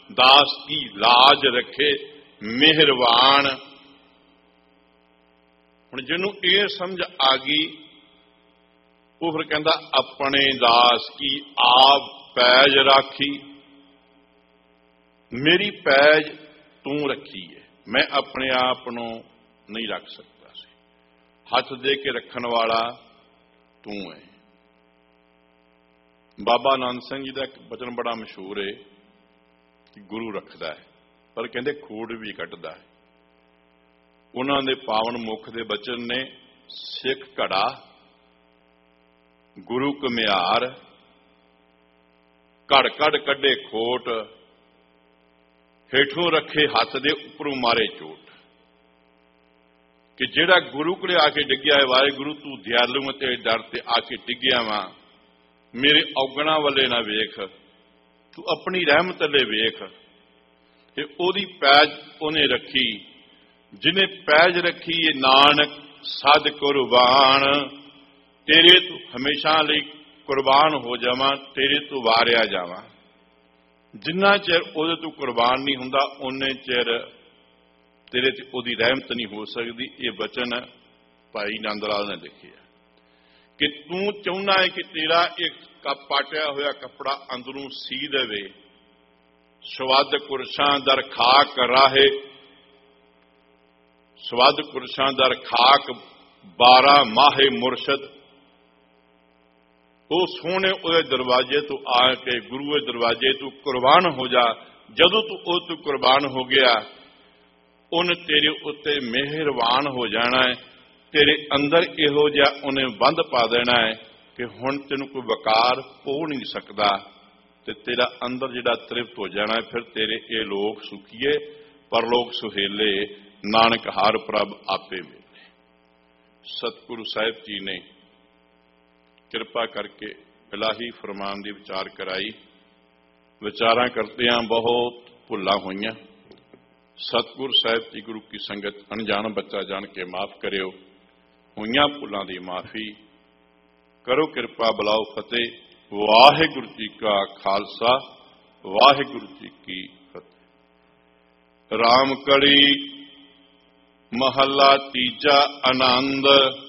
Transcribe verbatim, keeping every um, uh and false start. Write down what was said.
दास की लाज रखे मेहरबान। हुण जिन्हों ये समझ आ गई वो फिर कहता अपने दास की आप पैज राखी, मेरी पैज तू रखी है, मैं अपने आप को नहीं रख सकता सी, हथ दे के रखन वाला तू है। बाबा नानक सिंह जी का एक वचन बड़ा मशहूर है कि गुरु रखता है पर कहते खूड़ भी कटदा है। उन्होंने पावन मुख के वचन ने सिख घड़ा गुरु घमियार, घड़ घड़ कढ़े खोट, हेठों रखे हथ दे उपरों मारे चोट। कि जेड़ा गुरु को आके डिग्या है, वाहिगुरु तू दयालु ते डर ते आके डिग्या वा, मेरे औगणा वाले ना वेख, तू अपनी रहमत ले वेख। ते ओदी पैज उन्हें रखी, जिन्हें पैज रखी ये नानक सद कुर्बान, तेरे तू हमेशा लई कुर्बान हो जावां, तेरे तू वारिया जावां। जिन्ना चिर उहदे तू कुर्बान नहीं हुंदा उन्ने चिर तेरे ते उहदी रहमत नहीं हो सकती। ये वचन भाई नंद लाल ने लिखे कि तू चाहुंदा है कि तेरा एक पाटिया होया कपड़ा अंदरों सी देवे, स्वाद कुरशां दर खाक राहे, स्वाद कुरशां दर खाक बारह माहे मुरशद। वो सोने उहदे दरवाजे तो आके गुरु के दरवाजे तू कुर्बान हो जा। जदों तू उह तू कुर्बान हो गया उन तेरे उत्ते मेहरबान हो जाना है, तेरे अंदर इहो जिहा उन्हें बंध पा देना है कि हुण तैनूं कोई वकार हो नहीं सकता, ते तेरा अंदर जिहड़ा तृप्त हो जाना है। फिर तेरे ये लोग सुखीए परलोक सुहेले, नानक हार प्रभ आपे मिले। सतगुरु साहिब जी ने किरपा करके इलाही फरमान की विचार कराई। विचारां करदियां बहुत भुल्लां होईयां। सतगुरु साहिब जी गुरु की संगत अनजान बच्चा जान के माफ करियो, होईयां भुल्लां दी माफी करो, किरपा बुलाओ फतेह। वाहिगुरु जी का खालसा, वाहिगुरु जी की फतेह। राम कड़ी महला तीजा आनंद।